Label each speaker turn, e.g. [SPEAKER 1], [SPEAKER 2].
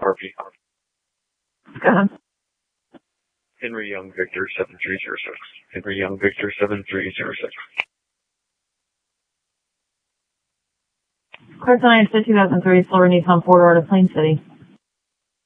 [SPEAKER 1] Harvey.
[SPEAKER 2] Go ahead.
[SPEAKER 1] Henry Young Victor 7306. Henry Young Victor 7306.
[SPEAKER 2] Clear tonight, 2003, Silver Nissan 4-door to Plain City.